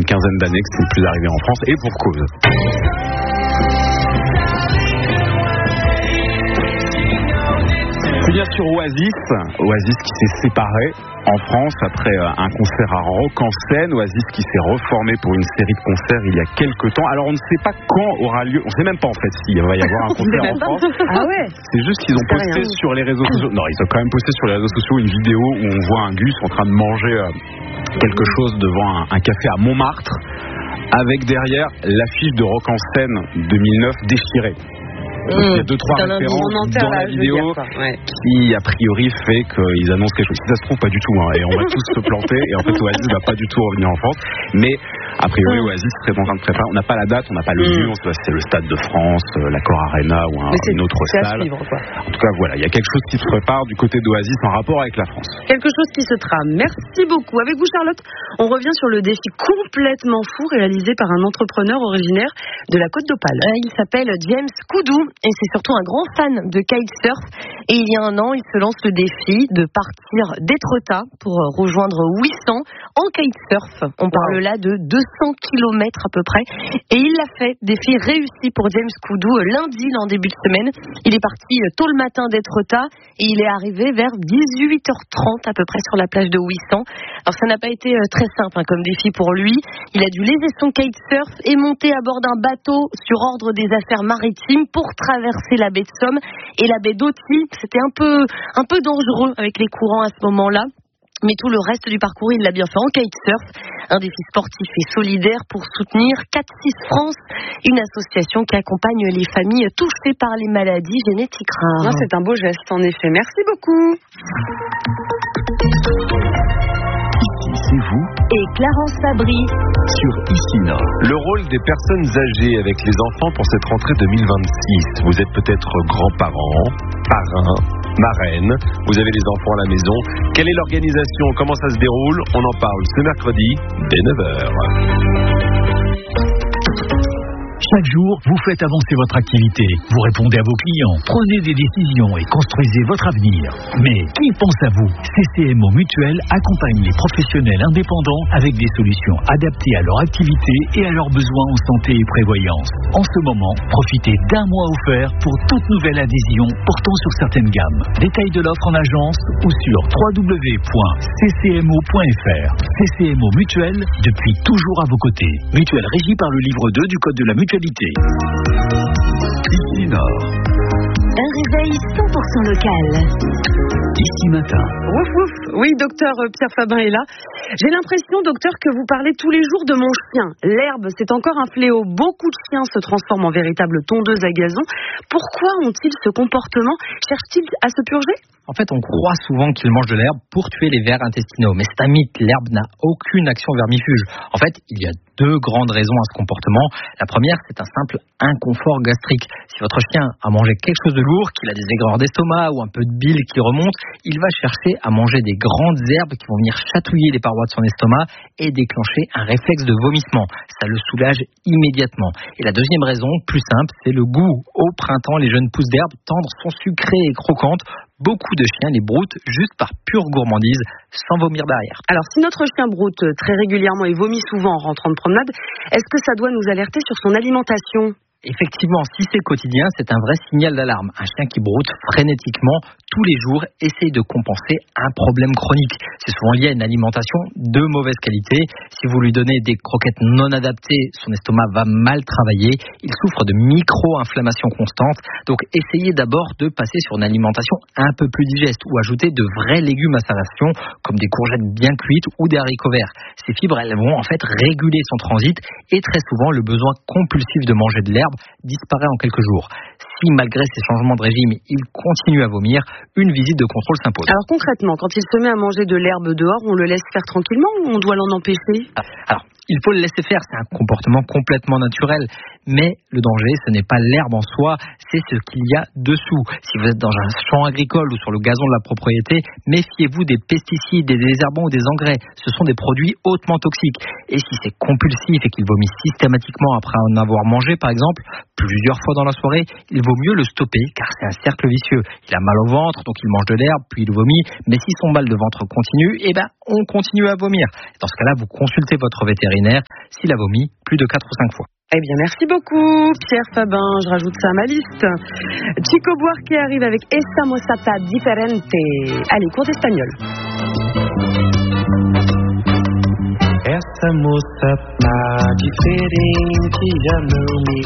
quinzaine d'années que ce n'est plus arrivé en France, et pour cause. C'est bien sûr Oasis qui s'est séparé en France après un concert à Rock en Seine. Oasis qui s'est reformé pour une série de concerts il y a quelques temps. Alors on ne sait pas quand aura lieu, on ne sait même pas en fait s'il va y avoir un concert en France. Ah ouais. C'est juste qu'ils ont posté sur les réseaux sociaux. Non, ils ont quand même posté sur les réseaux sociaux une vidéo où on voit un Gus en train de manger quelque chose devant un café à Montmartre, avec derrière l'affiche de Rock en Seine 2009 déchirée. Donc, il y a 2-3 références dans la vidéo qui a priori fait qu'ils annoncent quelque chose. Si ça se trouve pas du tout, et on va tous se planter, et en fait Oasis va pas du tout revenir en France, mais a priori Oasis serait en train de préparer. On n'a pas la date, on n'a pas le lieu, on sait pas si c'est le Stade de France, l'Accor Arena ou une autre salle. Suivre, en tout cas voilà, il y a quelque chose qui se prépare du côté d'Oasis en rapport avec la France. Quelque chose qui se trame. Merci beaucoup. Avec vous Charlotte, on revient sur le défi complètement fou réalisé par un entrepreneur originaire de la Côte d'Opale. Il s'appelle James Koudou et c'est surtout un grand fan de kitesurf. Et il y a un an, il se lance le défi de partir d'Étretat pour rejoindre Ouessant en kitesurf. On parle là de 200 km à peu près. Et il l'a fait. Défi réussi pour James Koudou lundi, en début de semaine. Il est parti tôt le matin d'Étretat et il est arrivé vers 18h30 à peu près sur la plage de Ouessant. Alors ça n'a pas été très simple comme défi pour lui. Il a dû laisser son kitesurf et monter à bord d'un bateau sur ordre des affaires maritimes pour traverser la baie de Somme et la baie d'Authie. C'était un peu dangereux avec les courants à ce moment-là. Mais tout le reste du parcours, il l'a bien fait en kitesurf. Un défi sportif et solidaire pour soutenir 4-6 France, une association qui accompagne les familles touchées par les maladies génétiques rares. C'est un beau geste, en effet. Merci beaucoup. C'est vous et Clarence Fabry sur Ici Nord. Le rôle des personnes âgées avec les enfants pour cette rentrée 2026. Vous êtes peut-être grands-parents, parrains, marraines, vous avez les enfants à la maison. Quelle est l'organisation? Comment ça se déroule? On en parle ce mercredi dès 9h. Chaque jour, vous faites avancer votre activité, vous répondez à vos clients, prenez des décisions et construisez votre avenir. Mais qui pense à vous? CCMO Mutuelle accompagne les professionnels indépendants avec des solutions adaptées à leur activité et à leurs besoins en santé et prévoyance. En ce moment, profitez d'un mois offert pour toute nouvelle adhésion portant sur certaines gammes. Détails de l'offre en agence ou sur www.ccmo.fr. CCMO Mutuelle, depuis toujours à vos côtés. Mutuelle régie par le livre 2 du Code de la mutualité. Ici Nord. Un réveil 100% local. Ici Matin. Ouf, ouf. Oui, docteur Pierre Fabrin est là. J'ai l'impression, docteur, que vous parlez tous les jours de mon chien. L'herbe, c'est encore un fléau. Beaucoup de chiens se transforment en véritables tondeuses à gazon. Pourquoi ont-ils ce comportement? Cherchent-ils à se purger? En fait, on croit souvent qu'ils mangent de l'herbe pour tuer les vers intestinaux. Mais c'est un mythe, l'herbe n'a aucune action vermifuge. En fait, il y a deux grandes raisons à ce comportement. La première, c'est un simple inconfort gastrique. Si votre chien a mangé quelque chose de lourd, qu'il a des aigreurs d'estomac ou un peu de bile qui remonte, il va chercher à manger des grandes herbes qui vont venir chatouiller les parois de son estomac et déclencher un réflexe de vomissement. Ça le soulage immédiatement. Et la deuxième raison, plus simple, c'est le goût. Au printemps, les jeunes pousses d'herbe tendres sont sucrées et croquantes. Beaucoup de chiens les broutent juste par pure gourmandise, sans vomir derrière. Alors, si notre chien broute très régulièrement et vomit souvent en rentrant de promenade, est-ce que ça doit nous alerter sur son alimentation ? Effectivement, si c'est quotidien, c'est un vrai signal d'alarme. Un chien qui broute frénétiquement tous les jours essaye de compenser un problème chronique. C'est souvent lié à une alimentation de mauvaise qualité. Si vous lui donnez des croquettes non adaptées, son estomac va mal travailler. Il souffre de micro-inflammations constantes. Donc, essayez d'abord de passer sur une alimentation un peu plus digeste ou ajouter de vrais légumes à sa ration, comme des courgettes bien cuites ou des haricots verts. Ces fibres, elles vont en fait réguler son transit et très souvent, le besoin compulsif de manger de l'herbe disparaît en quelques jours. Si malgré ces changements de régime, il continue à vomir, une visite de contrôle s'impose. Alors concrètement, quand il se met à manger de l'herbe dehors, on le laisse faire tranquillement ou on doit l'en empêcher ? Alors, il faut le laisser faire, c'est un comportement complètement naturel. Mais le danger, ce n'est pas l'herbe en soi, c'est ce qu'il y a dessous. Si vous êtes dans un champ agricole ou sur le gazon de la propriété, méfiez-vous des pesticides, des désherbants ou des engrais. Ce sont des produits hautement toxiques. Et si c'est compulsif et qu'il vomit systématiquement après en avoir mangé, par exemple, plusieurs fois dans la soirée, il vaut mieux le stopper car c'est un cercle vicieux. Il a mal au ventre, donc il mange de l'herbe, puis il vomit. Mais si son mal de ventre continue, on continue à vomir. Dans ce cas-là, vous consultez votre vétérinaire vétérinaire s'il a vomi plus de 4 ou 5 fois. Eh bien, merci beaucoup, Pierre Fabin. Je rajoute ça à ma liste. Chico Buarque arrive avec Estamos Ata Diferente. Allez, cours d'espagnol. Essa moça tá diferente, já não me